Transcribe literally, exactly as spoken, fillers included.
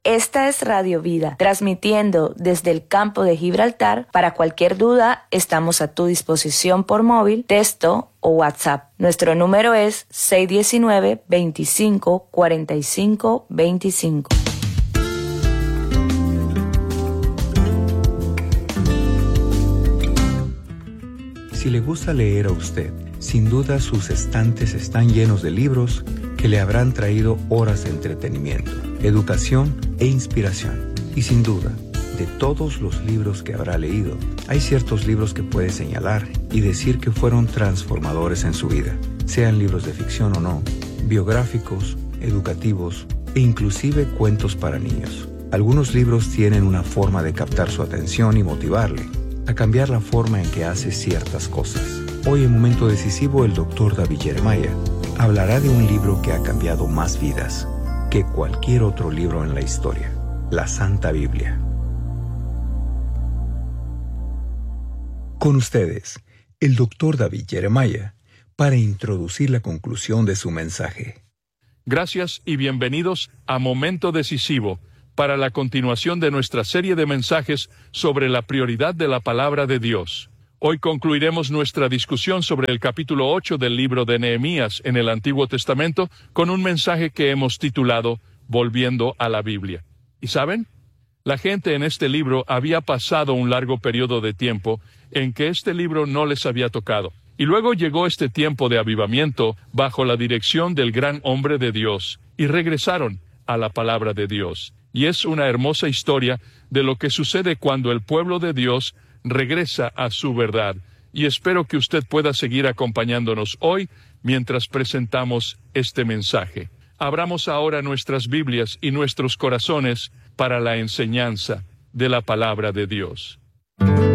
Esta es Radio Vida, transmitiendo desde el campo de Gibraltar. Para cualquier duda, estamos a tu disposición por móvil, texto o WhatsApp. Nuestro número es seis uno nueve, veinticinco, cuarenta y cinco, veinticinco. Si le gusta leer a usted, sin duda sus estantes están llenos de libros que le habrán traído horas de entretenimiento, educación e inspiración. Y sin duda, de todos los libros que habrá leído, hay ciertos libros que puede señalar y decir que fueron transformadores en su vida, sean libros de ficción o no, biográficos, educativos e inclusive cuentos para niños. Algunos libros tienen una forma de captar su atención y motivarle a cambiar la forma en que hace ciertas cosas. Hoy en Momento Decisivo, el doctor David Jeremiah hablará de un libro que ha cambiado más vidas que cualquier otro libro en la historia, la Santa Biblia. Con ustedes, el doctor David Jeremiah, para introducir la conclusión de su mensaje. Gracias y bienvenidos a Momento Decisivo, para la continuación de nuestra serie de mensajes sobre la prioridad de la palabra de Dios. Hoy concluiremos nuestra discusión sobre el capítulo ocho del libro de Nehemías en el Antiguo Testamento con un mensaje que hemos titulado Volviendo a la Biblia. ¿Y saben? La gente en este libro había pasado un largo periodo de tiempo en que este libro no les había tocado. Y luego llegó este tiempo de avivamiento bajo la dirección del gran hombre de Dios, y regresaron a la palabra de Dios. Y es una hermosa historia de lo que sucede cuando el pueblo de Dios regresa a su verdad. Y espero que usted pueda seguir acompañándonos hoy mientras presentamos este mensaje. Abramos ahora nuestras Biblias y nuestros corazones para la enseñanza de la palabra de Dios.